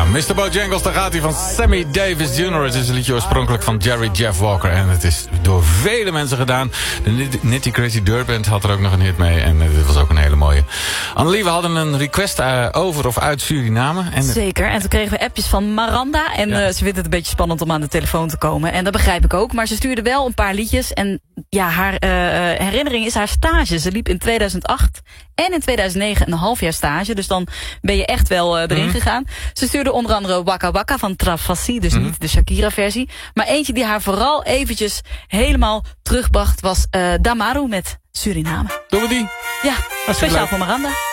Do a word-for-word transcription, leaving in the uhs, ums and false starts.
mister Bojangles, daar gaat hij van Sammy Davis junior Het is een liedje oorspronkelijk van Jerry Jeff Walker. En het is door vele mensen gedaan. De Nitty Gritty Dirt Band had er ook nog een hit mee. En dit was ook een hele mooie. Annelie, we hadden een request uh, over of uit Suriname. En Zeker. En toen kregen we appjes van Maranda. En ja. uh, ze vindt het een beetje spannend om aan de telefoon te komen. En dat begrijp ik ook. Maar ze stuurde wel een paar liedjes. En ja, haar uh, herinnering is haar stage. Ze liep in tweeduizend acht en in tweeduizend negen een half jaar stage. Dus dan ben je echt wel uh, erin mm. gegaan. Ze stuurde onder andere Waka Waka van Travassi. Dus mm. niet de Shakira-versie. Maar eentje die haar vooral eventjes helemaal terugbracht was uh, Damaru met Suriname. Doen we die? Ja, speciaal voor Maranda.